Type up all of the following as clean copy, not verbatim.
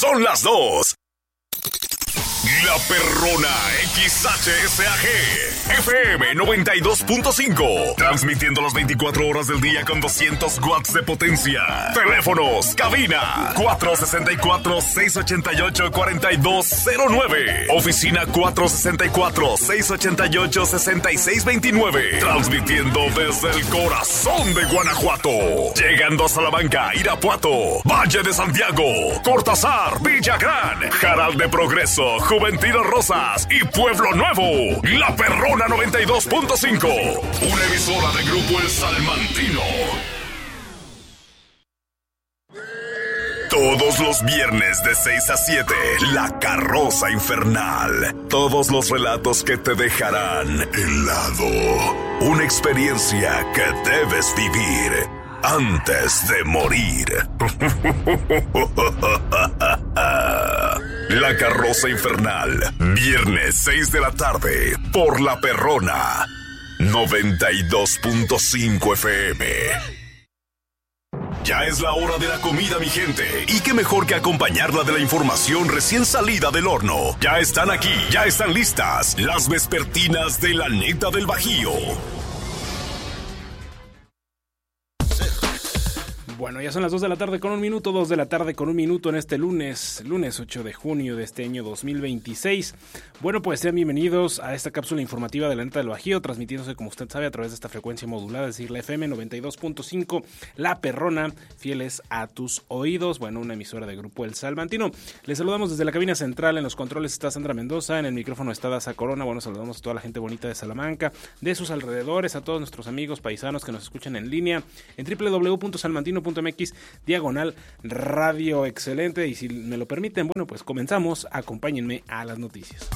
Son las 2. La Perrona XHSAG FM 92.5, transmitiendo las 24 horas del día con 200 watts de potencia. Teléfonos, cabina 464-688-4209. Oficina 464-688-6629. Transmitiendo desde el corazón de Guanajuato. Llegando a Salamanca, Irapuato, Valle de Santiago, Cortázar, Villagrán, Jaral de Progreso, Juventino Rosas y Pueblo Nuevo. La Perrona 92.5. Una emisora de Grupo El Salmantino. Todos los viernes de 6 a 7, La Carroza Infernal. Todos los relatos que te dejarán helado. Una experiencia que debes vivir antes de morir. La Carroza Infernal, viernes 6 de la tarde, por La Perrona 92.5 FM. Ya es la hora de la comida, mi gente. Y qué mejor que acompañarla de la información recién salida del horno. Ya están aquí, ya están listas las vespertinas de la neta del Bajío. Bueno, ya son las 2 de la tarde con un minuto, 2 de la tarde con un minuto en este lunes 8 de junio de este año 2026. Bueno, pues sean bienvenidos a esta cápsula informativa de la neta del Bajío, transmitiéndose, como usted sabe, a través de esta frecuencia modulada, es decir, la FM 92.5, La Perrona, fieles a tus oídos. Bueno, una emisora de Grupo El Salmantino. Les saludamos desde la cabina central. En los controles está Sandra Mendoza, en el micrófono está Daza Corona. Bueno, saludamos a toda la gente bonita de Salamanca, de sus alrededores, a todos nuestros amigos paisanos que nos escuchan en línea en www.salmantino.mx/radio excelente. Y si me lo permiten, bueno, pues comenzamos. Acompáñenme a las noticias.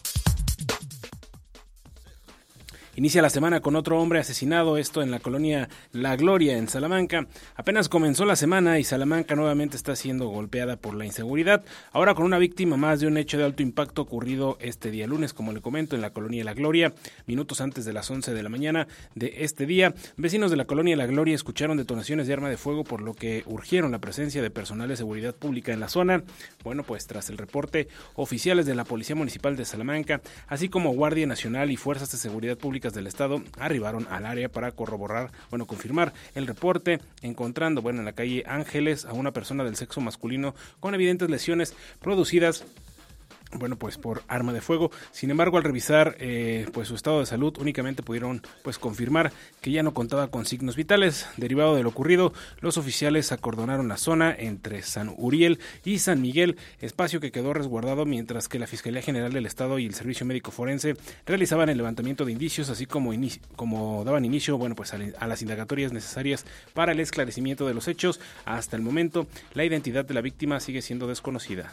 Inicia la semana con otro hombre asesinado, esto en la colonia La Gloria, en Salamanca. Apenas comenzó la semana y Salamanca nuevamente está siendo golpeada por la inseguridad, ahora con una víctima más de un hecho de alto impacto ocurrido este día lunes, como le comento, en la colonia La Gloria, minutos antes de las 11 de la mañana de este día. Vecinos de la colonia La Gloria escucharon detonaciones de arma de fuego, por lo que urgieron la presencia de personal de seguridad pública en la zona. Bueno, pues tras el reporte, oficiales de la Policía Municipal de Salamanca, así como Guardia Nacional y Fuerzas de Seguridad Pública del Estado arribaron al área para confirmar el reporte, encontrando, en la calle Ángeles a una persona del sexo masculino con evidentes lesiones producidas por arma de fuego. Sin embargo, al revisar su estado de salud, únicamente pudieron confirmar que ya no contaba con signos vitales. Derivado de lo ocurrido, los oficiales acordonaron la zona entre San Uriel y San Miguel, espacio que quedó resguardado mientras que la Fiscalía General del Estado y el Servicio Médico Forense realizaban el levantamiento de indicios, así como daban inicio a las indagatorias necesarias para el esclarecimiento de los hechos. Hasta el momento, la identidad de la víctima sigue siendo desconocida.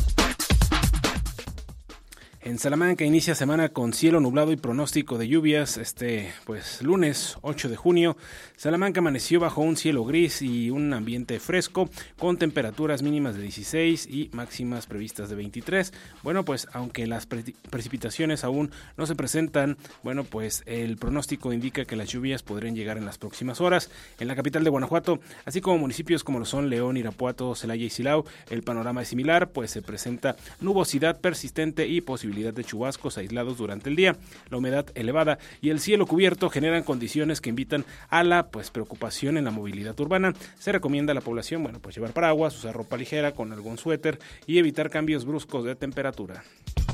En Salamanca inicia semana con cielo nublado y pronóstico de lluvias. Lunes 8 de junio, Salamanca amaneció bajo un cielo gris y un ambiente fresco, con temperaturas mínimas de 16 y máximas previstas de 23. Aunque las precipitaciones aún no se presentan, el pronóstico indica que las lluvias podrían llegar en las próximas horas. En la capital de Guanajuato, así como municipios como lo son León, Irapuato, Celaya y Silao, el panorama es similar, se presenta nubosidad persistente y posibilidad de chubascos aislados durante el día. La humedad elevada y el cielo cubierto generan condiciones que invitan a la preocupación en la movilidad urbana. Se recomienda a la población llevar paraguas, usar ropa ligera con algún suéter y evitar cambios bruscos de temperatura.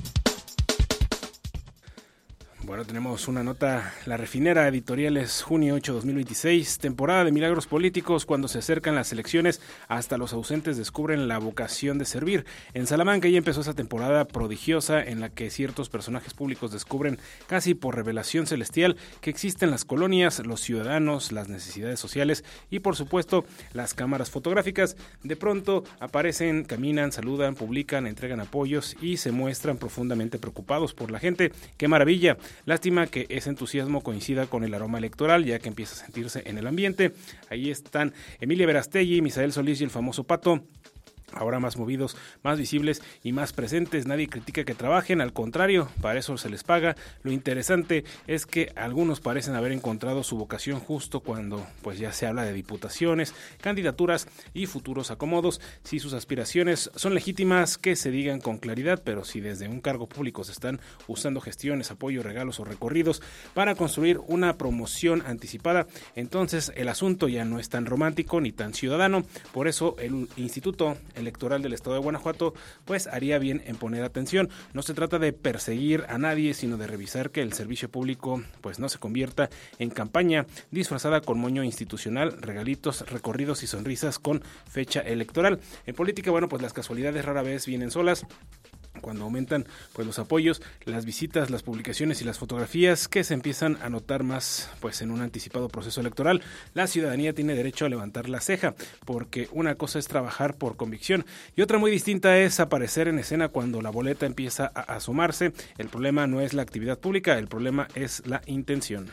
Tenemos una nota. La Refinera, editoriales, junio 8, 2026. Temporada de milagros políticos. Cuando se acercan las elecciones, hasta los ausentes descubren la vocación de servir. En Salamanca ya empezó esa temporada prodigiosa en la que ciertos personajes públicos descubren, casi por revelación celestial, que existen las colonias, los ciudadanos, las necesidades sociales y, por supuesto, las cámaras fotográficas. De pronto aparecen, caminan, saludan, publican, entregan apoyos y se muestran profundamente preocupados por la gente. ¡Qué maravilla! Lástima que ese entusiasmo coincida con el aroma electoral, ya que empieza a sentirse en el ambiente. Ahí están Emilia Verastegui, Misael Solís y el famoso Pato, ahora más movidos, más visibles y más presentes. Nadie critica que trabajen, al contrario, para eso se les paga. Lo interesante es que algunos parecen haber encontrado su vocación justo cuando pues ya se habla de diputaciones, candidaturas y futuros acomodos. Si sus aspiraciones son legítimas, que se digan con claridad, pero si desde un cargo público se están usando gestiones, apoyo, regalos o recorridos para construir una promoción anticipada, entonces el asunto ya no es tan romántico ni tan ciudadano. Por eso el Instituto Electoral del Estado de Guanajuato pues haría bien en poner atención. No se trata de perseguir a nadie, sino de revisar que el servicio público pues no se convierta en campaña disfrazada con moño institucional, regalitos, recorridos y sonrisas con fecha electoral. En política, bueno, pues las casualidades rara vez vienen solas. Cuando aumentan pues los apoyos, las visitas, las publicaciones y las fotografías que se empiezan a notar más pues en un anticipado proceso electoral, la ciudadanía tiene derecho a levantar la ceja, porque una cosa es trabajar por convicción y otra muy distinta es aparecer en escena cuando la boleta empieza a asomarse. El problema no es la actividad pública, el problema es la intención.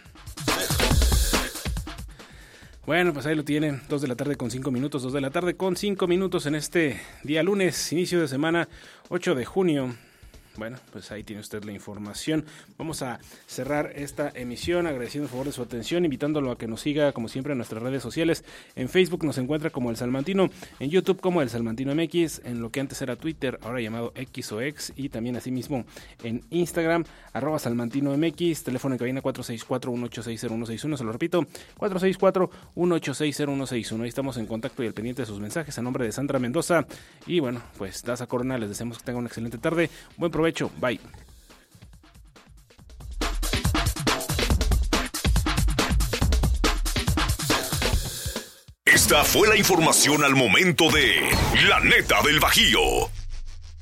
Bueno, pues ahí lo tienen, 2 de la tarde con 5 minutos, 2 de la tarde con 5 minutos en este día lunes, inicio de semana, 8 de junio. Bueno, pues ahí tiene usted la información. Vamos a cerrar esta emisión agradeciendo el favor de su atención, invitándolo a que nos siga como siempre en nuestras redes sociales. En Facebook nos encuentra como El Salmantino, en YouTube como El Salmantino MX, en lo que antes era Twitter, ahora llamado X o X, y también asimismo en Instagram, @Salmantino MX, teléfono en cabina 464-186-0161, se lo repito, 464-186-0161. Ahí estamos en contacto y al pendiente de sus mensajes a nombre de Sandra Mendoza. Y bueno, pues Daza Corona, les deseamos que tengan una excelente tarde. Buen provecho. Bye. Esta fue la información al momento de La Neta del Bajío.